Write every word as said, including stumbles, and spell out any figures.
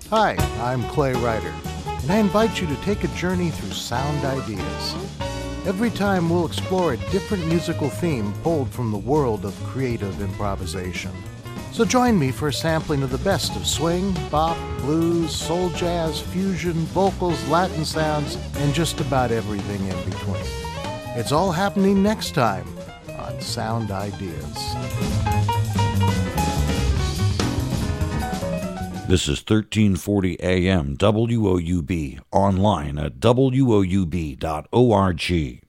Hi, I'm Clay Ryder, and I invite you to take a journey through sound ideas. Every time we'll explore a different musical theme pulled from the world of creative improvisation. So join me for a sampling of the best of swing, bop, blues, soul jazz, fusion, vocals, Latin sounds, and just about everything in between. It's all happening next time on Sound Ideas. This is thirteen forty A M W O U B, online at W O U B dot org.